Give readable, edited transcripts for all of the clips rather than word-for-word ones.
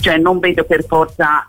cioè non vedo per forza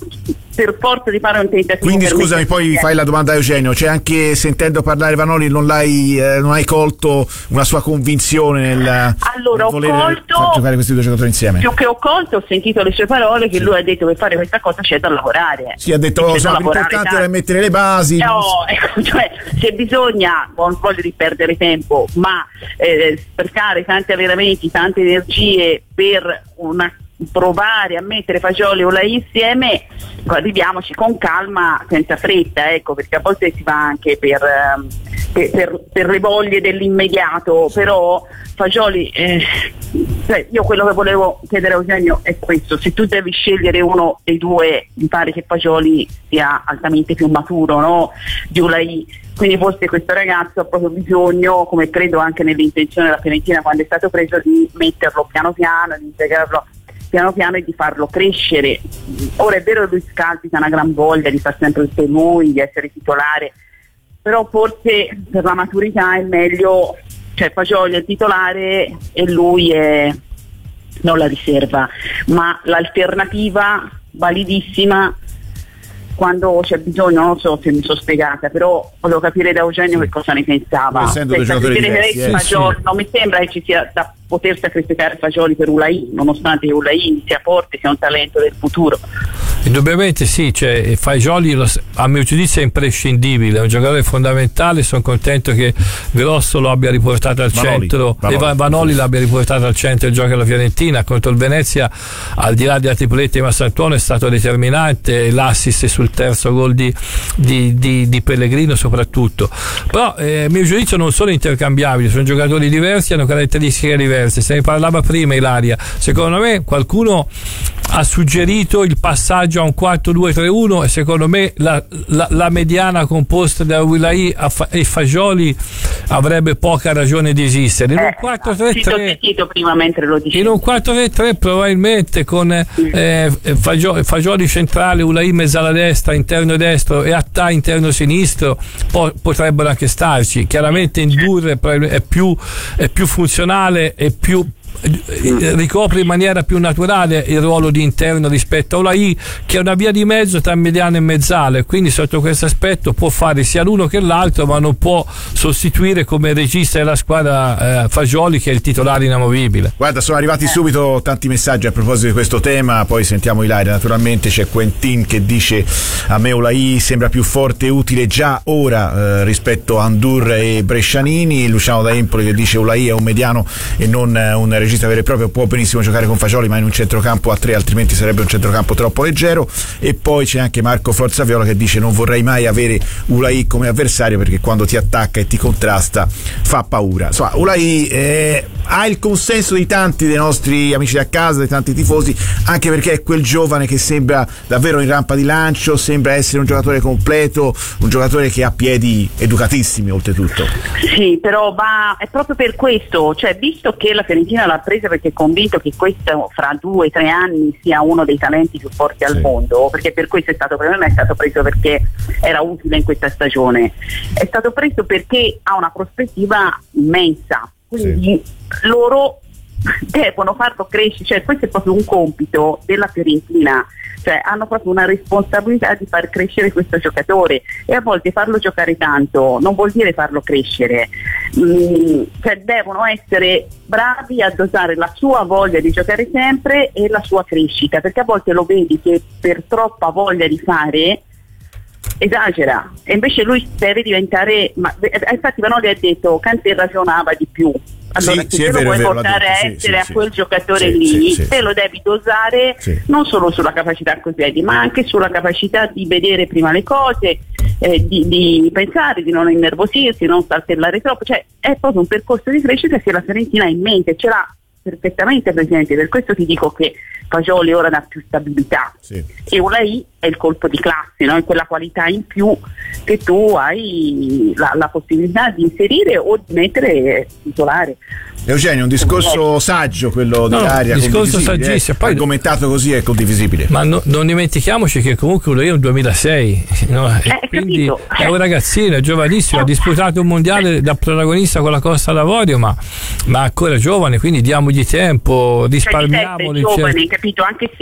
di fare un tentativo. Quindi scusami, poi fai la domanda a Eugenio, cioè anche sentendo parlare Vanoli non hai colto una sua convinzione nel voler far giocare questi due giocatori insieme? Più che ho colto, ho sentito le sue parole che lui ha detto che fare questa cosa c'è da lavorare. Sì, ha detto l'importante era mettere le basi. No, ecco, cioè se bisogna, non voglio di perdere tempo, ma sprecare tanti allenamenti, tante energie per provare a mettere Fagioli e Ulaì insieme, arriviamoci con calma, senza fretta, ecco, perché a volte si va anche per le voglie dell'immediato, però Fagioli, io quello che volevo chiedere a Eugenio è questo: se tu devi scegliere uno dei due, mi pare che Fagioli sia altamente più maturo, no, di Ulaì, quindi forse questo ragazzo ha proprio bisogno, come credo anche nell'intenzione della Fiorentina quando è stato preso, di metterlo piano piano, di integrarlo piano piano e di farlo crescere. Ora è vero che lui scalpita una gran voglia di far sempre tutto lui, di essere titolare, però forse per la maturità è meglio, cioè Fagioli è titolare e lui è non la riserva, ma l'alternativa validissima quando c'è bisogno. Non so se mi sono spiegata, però volevo capire da Eugenio che cosa ne pensava. Essendo due giocatori diversi, Fagioli, non mi sembra che ci sia da poter sacrificare Fagioli per Ulaì, nonostante Ulaì sia forte, sia un talento del futuro. Indubbiamente sì, cioè Fagioli a mio giudizio è imprescindibile, è un giocatore fondamentale. Sono contento che Grosso lo abbia riportato al centro e Vanoli l'abbia riportato al centro del gioco della Fiorentina. Contro il Venezia, al di là della tripletta di Massantuono, è stato determinante, l'assist sul terzo gol di Pellegrino soprattutto. Però a mio giudizio non sono intercambiabili, sono giocatori diversi, hanno caratteristiche diverse. Se ne parlava prima Ilaria, secondo me qualcuno ha suggerito il passaggio a un 4-2-3-1 e secondo me la mediana composta da Ulaì e Fagioli avrebbe poca ragione di esistere. In un 4-3-3 probabilmente con Fagioli centrale, Ulaì mezzala destra, interno destro e Attà interno sinistro potrebbero anche starci. Chiaramente Indurre è più funzionale e più ricopre in maniera più naturale il ruolo di interno rispetto a Ulaì, che è una via di mezzo tra mediano e mezzale, quindi sotto questo aspetto può fare sia l'uno che l'altro, ma non può sostituire come regista della squadra Fagioli, che è il titolare inamovibile. Guarda, sono arrivati subito tanti messaggi a proposito di questo tema, poi sentiamo Ilaria. Naturalmente c'è Quentin che dice: a me Ulaì sembra più forte e utile già ora rispetto a Andur e Brescianini. Luciano da Empoli che dice: Ulaì è un mediano e non un regista vero e proprio, può benissimo giocare con Fagioli ma in un centrocampo a 3, altrimenti sarebbe un centrocampo troppo leggero. E poi c'è anche Marco Forzaviola che dice: non vorrei mai avere Ulaì come avversario perché quando ti attacca e ti contrasta fa paura. Insomma, Ulaì ha il consenso di tanti dei nostri amici da casa, di tanti tifosi, anche perché è quel giovane che sembra davvero in rampa di lancio, sembra essere un giocatore completo, un giocatore che ha piedi educatissimi oltretutto. Sì, però è proprio per questo, cioè visto che la Fiorentina l'ha presa perché è convinto che questo fra 2 o 3 anni sia uno dei talenti più forti al mondo, perché per questo è stato preso, non è stato preso perché era utile in questa stagione, è stato preso perché ha una prospettiva immensa, quindi loro devono farlo crescere, cioè questo è proprio un compito della Fiorentina, cioè hanno proprio una responsabilità di far crescere questo giocatore, e a volte farlo giocare tanto non vuol dire farlo crescere, cioè devono essere bravi a dosare la sua voglia di giocare sempre e la sua crescita, perché a volte lo vedi che per troppa voglia di fare esagera, e invece lui deve diventare, infatti Vanoli ha detto Kanté ragionava di più. Allora, se te lo vuoi portare a essere a quel giocatore lì, te lo devi dosare non solo sulla capacità coi piedi, ma anche sulla capacità di vedere prima le cose, di pensare, di non innervosirsi, non saltellare troppo, cioè è proprio un percorso di crescita che la Fiorentina ha in mente, ce l'ha perfettamente presente, per questo ti dico che Fagioli ora dà più stabilità e Ulaì è il colpo di classe, no? È quella qualità in più che tu hai la possibilità di inserire o di mettere titolare. Eugenio, un discorso saggio quello di Ilaria, un discorso saggissimo, poi argomentato così è condivisibile. Ma non dimentichiamoci che comunque Ulaì è un 2006, no? Quindi è un ragazzino, è giovanissimo, ha disputato un mondiale da protagonista con la Costa d'Avorio, ma ancora giovane, quindi diamogli tempo, risparmiamolo, giovane, capito? Anche se